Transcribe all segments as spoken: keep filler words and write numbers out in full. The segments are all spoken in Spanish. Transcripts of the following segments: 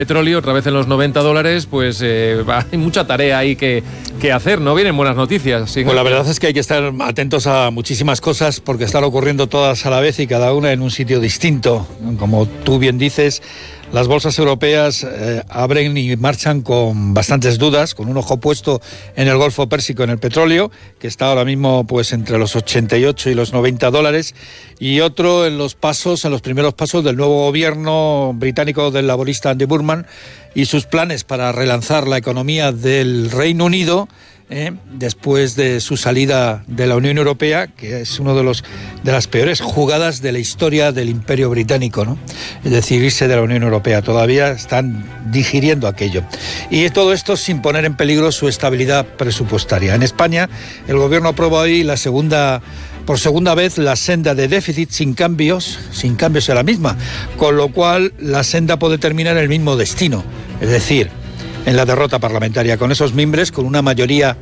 Petróleo otra vez en los noventa dólares, pues eh, hay mucha tarea ahí que, que hacer, ¿no? Vienen buenas noticias. ¿Sí? Pues la verdad es que hay que estar atentos a muchísimas cosas porque están ocurriendo todas a la vez y cada una en un sitio distinto. Como tú bien dices, las bolsas europeas eh, abren y marchan con bastantes dudas, con un ojo puesto en el Golfo Pérsico, en el petróleo, que está ahora mismo pues entre los ochenta y ocho y los noventa dólares, y otro en los pasos, en los primeros pasos del nuevo gobierno británico del laborista Andy Burnham y sus planes para relanzar la economía del Reino Unido, Eh, después de su salida de la Unión Europea, que es una de, los, de las peores jugadas de la historia del Imperio Británico, ¿no? Es decir, irse de la Unión Europea. Todavía están digiriendo aquello. Y todo esto sin poner en peligro su estabilidad presupuestaria. En España, el Gobierno aprueba hoy la segunda, por segunda vez la senda de déficit sin cambios, sin cambios en la misma, con lo cual la senda puede terminar en el mismo destino. Es decir, en la derrota parlamentaria. Con esos mimbres, con una mayoría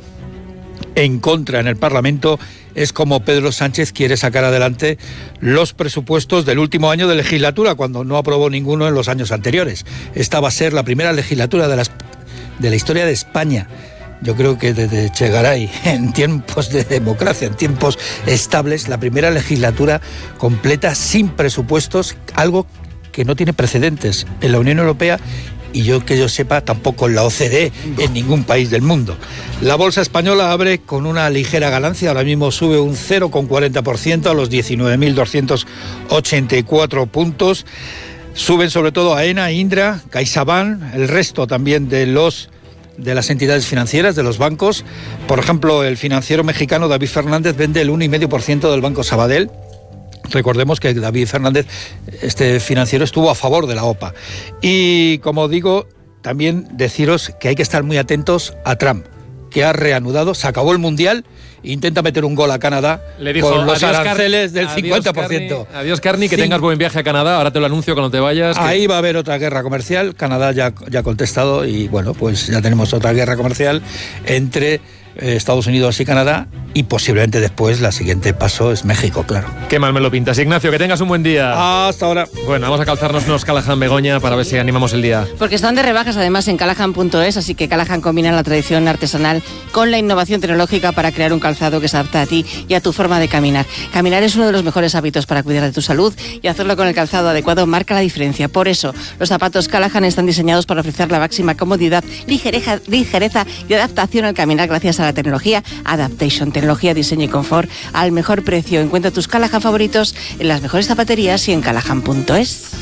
en contra en el Parlamento, es como Pedro Sánchez quiere sacar adelante los presupuestos del último año de legislatura, cuando no aprobó ninguno en los años anteriores. Esta va a ser la primera legislatura de, las, de la historia de España. Yo creo que desde Che Garay, en tiempos de democracia, en tiempos estables, la primera legislatura completa sin presupuestos, algo que no tiene precedentes en la Unión Europea y yo que yo sepa tampoco en la O C D E, en ningún país del mundo. La bolsa española abre con una ligera ganancia, ahora mismo sube un cero coma cuarenta por ciento a los diecinueve mil doscientos ochenta y cuatro puntos. Suben sobre todo AENA, Indra, CaixaBank, el resto también de los de las entidades financieras, de los bancos. Por ejemplo, el financiero mexicano David Fernández vende el uno coma cinco por ciento del Banco Sabadell. Recordemos que David Fernández, este financiero, estuvo a favor de la O P A. Y, como digo, también deciros que hay que estar muy atentos a Trump, que ha reanudado, se acabó el Mundial, intenta meter un gol a Canadá. Le dijo, con los aranceles del cincuenta por ciento. Carney, adiós, Carney, que Cin- tengas buen viaje a Canadá. Ahora te lo anuncio cuando te vayas. Ahí que... va a haber otra guerra comercial. Canadá ya, ya ha contestado y, bueno, pues ya tenemos otra guerra comercial entre eh, Estados Unidos y Canadá, y posiblemente después la siguiente paso es México, claro. Qué mal me lo pintas. Ignacio, que tengas un buen día. Hasta ahora. Bueno, vamos a calzarnos unos Callahan Begoña para ver si animamos el día. Porque están de rebajas además en Callahan punto es, así que Callahan combina la tradición artesanal con la innovación tecnológica para crear un calzado que se adapta a ti y a tu forma de caminar. Caminar es uno de los mejores hábitos para cuidar de tu salud, y hacerlo con el calzado adecuado marca la diferencia. Por eso, los zapatos Callahan están diseñados para ofrecer la máxima comodidad, ligereza, ligereza y adaptación al caminar gracias a la tecnología Adaptation. Tecnología, diseño y confort al mejor precio. Encuentra tus Callahan favoritos en las mejores zapaterías y en Callahan punto es.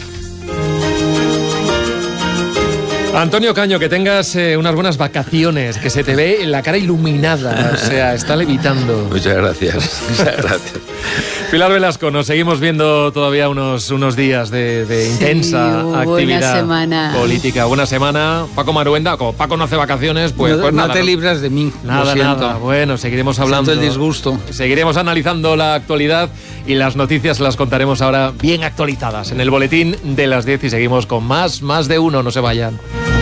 Antonio Caño, que tengas eh, unas buenas vacaciones, que se te ve la cara iluminada, o sea, está levitando. Muchas gracias, muchas gracias. Pilar Velasco, nos seguimos viendo todavía unos, unos días de, de intensa sí, actividad buena semana. política. Buena semana. Paco Maruenda, como Paco no hace vacaciones, pues, no, pues no nada. te no, libras de mí, Nada, lo siento. nada. Bueno, seguiremos hablando. Siento el disgusto. Seguiremos analizando la actualidad y las noticias las contaremos ahora bien actualizadas en el boletín de las diez, y seguimos con más, más de uno, no se vayan.